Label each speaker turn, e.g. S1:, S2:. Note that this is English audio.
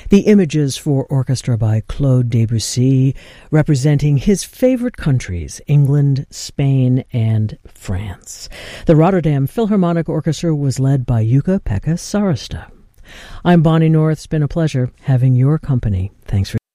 S1: The Images for Orchestra by Claude Debussy, representing his favorite countries, England, Spain, and France. The Rotterdam Philharmonic Orchestra was led by Jukka-Pekka Sarasta. I'm Bonnie North. It's been a pleasure having your company. Thanks for